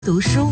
读书，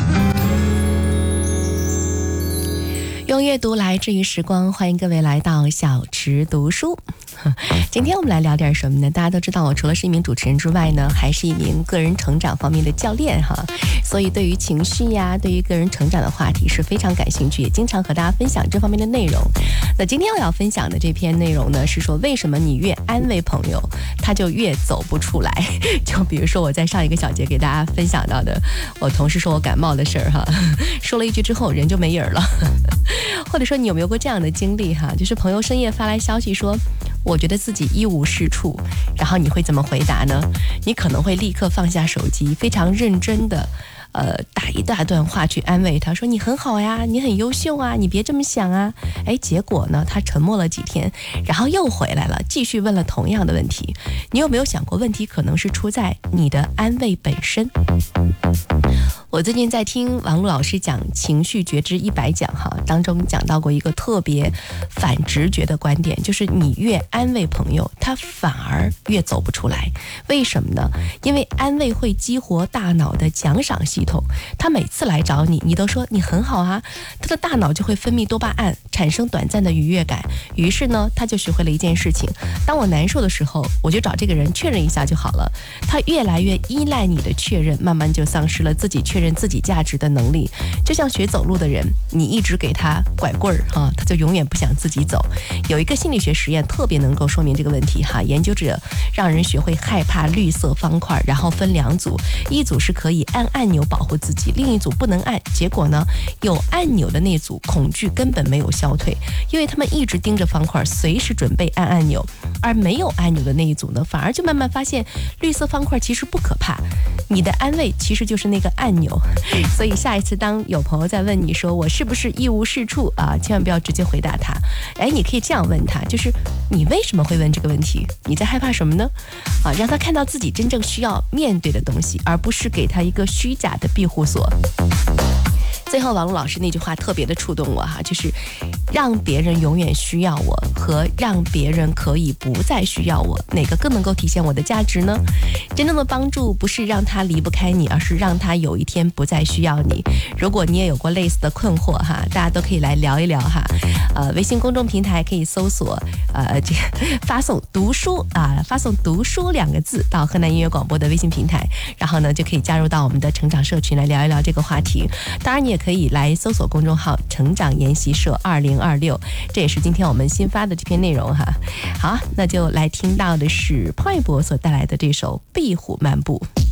用阅读来治愈时光，欢迎各位来到小池读书。今天我们来聊点什么呢？大家都知道我除了是一名主持人之外呢，还是一名个人成长方面的教练哈，所以对于情绪呀，对于个人成长的话题是非常感兴趣，也经常和大家分享这方面的内容。那今天我要分享的这篇内容呢，是说为什么你越安慰朋友，他就越走不出来。就比如说我在上一个小节给大家分享到的，我同事说我感冒的事儿哈，说了一句之后人就没影儿了。或者说你有没有过这样的经历哈，就是朋友深夜发来消息说我觉得自己一无是处，然后你会怎么回答呢？你可能会立刻放下手机，非常认真的打一大段话去安慰他，说你很好呀，你很优秀啊，你别这么想啊。结果呢，他沉默了几天，然后又回来了，继续问了同样的问题。你有没有想过，问题可能是出在你的安慰本身？我最近在听王璐老师讲情绪觉知100讲哈，当中讲到过一个特别反直觉的观点，就是你越安慰朋友，他反而越走不出来。为什么呢？因为安慰会激活大脑的奖赏系统，他每次来找你，你都说你很好啊，他的大脑就会分泌多巴胺，产生短暂的愉悦感。于是呢，他就学会了一件事情，当我难受的时候，我就找这个人确认一下就好了。他越来越依赖你的确认，慢慢就丧失了自己确认自己价值的能力。就像学走路的人，你一直给他拐棍儿哈，他就永远不想自己走。有一个心理学实验特别能够说明这个问题哈，研究者让人学会害怕绿色方块，然后分2组，一组是可以按按钮保护自己，另一组不能按。结果呢，有按钮的那组恐惧根本没有消退，因为他们一直盯着方块，随时准备按按钮。而没有按钮的那一组呢，反而就慢慢发现绿色方块其实不可怕，你的安慰其实就是那个按钮。所以下一次当有朋友在问你说我是不是一无是处啊，千万不要直接回答他。你可以这样问他，就是你为什么会问这个问题？你在害怕什么呢？让他看到自己真正需要面对的东西，而不是给他一个虚假的庇护所。最后王璐老师那句话特别的触动我哈，就是让别人永远需要我和让别人可以不再需要我，哪个更能够体现我的价值呢？真正的帮助不是让他离不开你，而是让他有一天不再需要你。如果你也有过类似的困惑哈，大家都可以来聊一聊哈。微信公众平台可以搜索发送读书发送读书2个字到河南音乐广播的微信平台，然后呢就可以加入到我们的成长社群来聊一聊这个话题。当然你也可以来搜索公众号成长研习社2026，这也是今天我们新发的这篇内容哈。好，那就来听到的是派博所带来的这首壁虎漫步。